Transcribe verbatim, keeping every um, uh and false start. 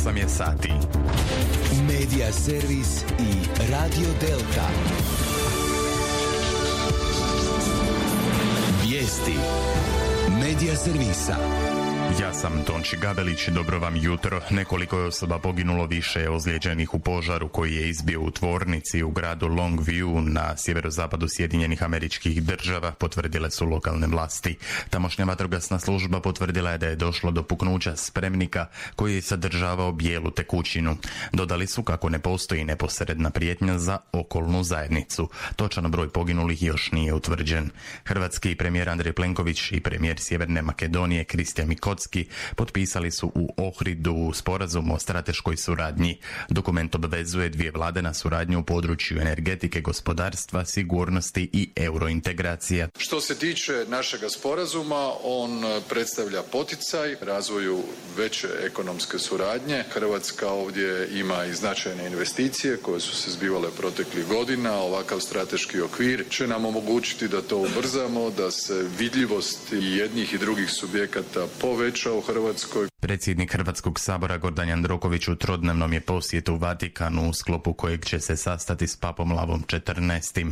osam je sati. Media servis i Radio Delta. Vijesti Media servisa. Ja sam Tonči Gabelić, dobro vam jutro. Nekoliko je osoba poginulo, više je ozlijeđenih u požaru koji je izbio u tvornici u gradu Longview na sjeverozapadu Sjedinjenih Američkih Država, potvrdile su lokalne vlasti. Tamošnja vatrogasna služba potvrdila je da je došlo do puknuća spremnika koji je sadržavao bijelu tekućinu. Dodali su kako ne postoji neposredna prijetnja za okolnu zajednicu. Točan broj poginulih još nije utvrđen. Hrvatski premijer Andrej Plenković i premijer Sjeverne Makedonije Kristijan Mikoski potpisali su u Ohridu sporazum o strateškoj suradnji. Dokument obvezuje dvije vlade na suradnju u području energetike, gospodarstva, sigurnosti i eurointegracija. Što se tiče našega sporazuma, on predstavlja poticaj razvoju veće ekonomske suradnje. Hrvatska ovdje ima i značajne investicije koje su se zbivale proteklih godina. Ovakav strateški okvir će nam omogućiti da to ubrzamo, da se vidljivost i jednih i drugih subjekata poveća u Hrvatskoj. Predsjednik Hrvatskog sabora Gordan Jandroković u trodnevnom je posjetu Vatikanu u sklopu kojeg će se sastati s papom Lavom četrnaestim.